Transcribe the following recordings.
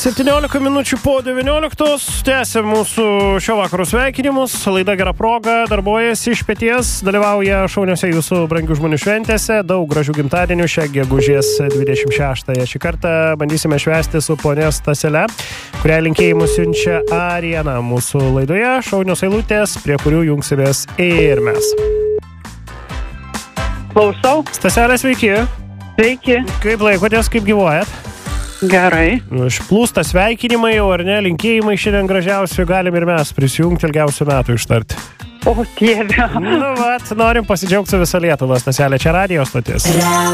17 minučių po 19. Tęsiam mūsų šio vakaro sveikinimus. Laida Gera proga darbuojasi iš peties, dalyvauja šauniose jūsų brangių žmonių šventėse. Daug gražių gimtadienių šią gegužės 26-ąją. Šį kartą bandysime švęsti su ponia Stasele, kurią linkėjimus siunčia Ariana mūsų laidoje. Šaunios eilutės, prie kurių jungsimės ir mes. Klausau. Staselė, sveiki. Sveiki. Kaip laikotės, kaip gyvuojat? Gerai. Išplūsta sveikinimai jau, ar ne? Linkėjimai šiandien gražiausių, galim ir mes prisijungti ilgiausių metų ištart. O, Dieve. Nu, vat, norim pasidžiaugti su visą Lietuvą, Staselė, čia radijo stotis.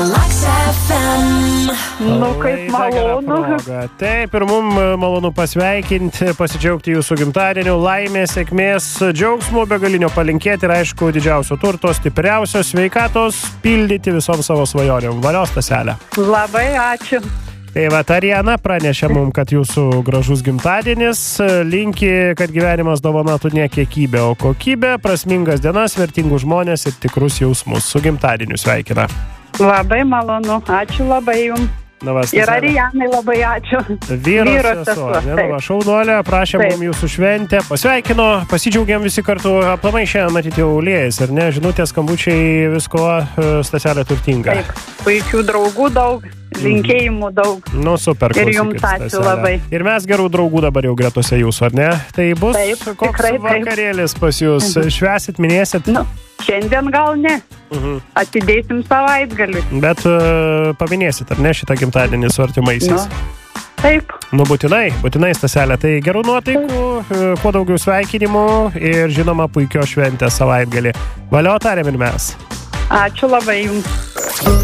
Nu, kaip malonu. Taip, ir mum malonu pasveikinti, pasidžiaugti jūsų gimtadieniu, laimės, sėkmės, džiaugsmų, begalinio palinkėti ir, aišku, didžiausio turto, stipriausios sveikatos, pildyti visom savo svajonėm. Valio, Staselė. Labai ačiū. Tai va, Ariana pranešė mum, kad jūsų gražus gimtadienis, linki, kad gyvenimas dovanotų ne kiekybę, o kokybę, prasmingas dienas, vertingus žmonės ir tikrus jausmus. Su gimtadieniu sveikina. Labai malonu, ačiū labai jums. Na, va, ir Arijanai labai ačiū. Vyras sesuo, šaunuolė, prašė mum jūsų šventę, pasveikino, pasidžiaugiam visi kartu, aplamai šiandien matyti jau lėjas, ar ne, žinutės, skambučiai, visko, Staselė turtinga. Taip, puikių draugų daug, linkėjimų daug. Nu, super, ir jums ačiū Staselė. labai. Ir mes gerų draugų dabar jau gretose jūsų, ar ne? Tai bus taip, koks tikrai, vakarėlis pas jūs, švęsit, minėsit? Nu, šiandien gal ne. Atidėsim savaitgalį. Bet paminėsit, ar ne, šitą gimtadienį su artimaisiais? Nu, taip. Nu, būtinai, Staselė. Tai gerų nuotaikų, kuo daugiau sveikinimų ir, žinoma, puikios šventės savaitgalį. Valio, tariam ir mes. Ačiū labai jums.